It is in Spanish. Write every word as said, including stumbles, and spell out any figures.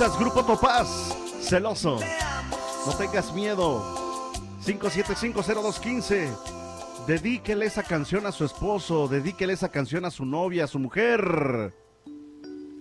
Artistas, Grupo Topaz, Celoso. No tengas miedo. cinco siete cinco cero dos uno cinco. Dedíquele esa canción a su esposo, dedíquele esa canción a su novia, a su mujer.